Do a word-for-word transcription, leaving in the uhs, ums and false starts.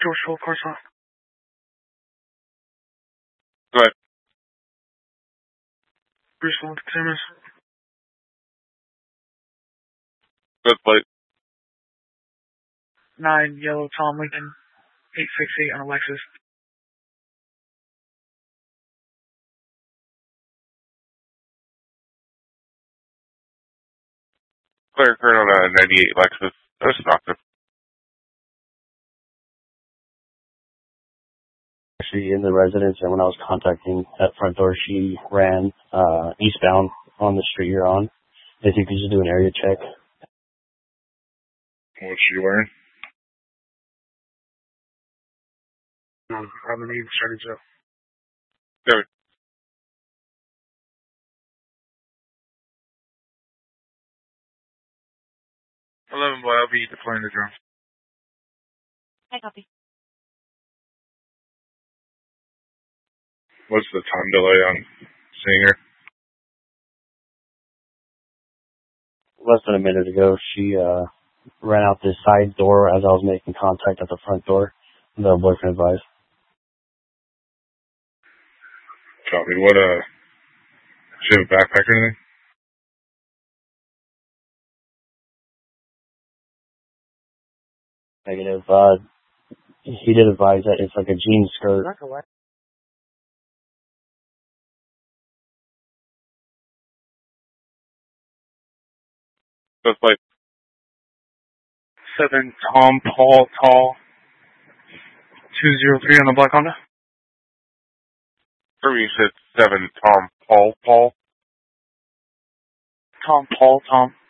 George twelve, car stop. Go ahead. Bruce Long, consumers. Good plate. Nine yellow Tom Lincoln, eight six eight on a Lexus. Clear current on a ninety-eight Lexus. That's not Actually in the residence, and when I was contacting that front door, she ran uh, eastbound on the street you're on. If you could just do an area check. What's she wearing? Um, I'm going to need started Joe. Good. eleven boy, I'll be deploying the drone. I copy. What's the time delay on seeing her? Less than a minute ago, she uh, ran out this side door as I was making contact at the front door. The boyfriend advised. Copy. What, uh, does she have a backpack or anything? Negative. Uh, he did advise that it's like a jean skirt. Good plate. Seven Tom Paul Tall, two zero three on the black Honda. For me, you said seven Tom Paul Paul. Tom Paul Tom.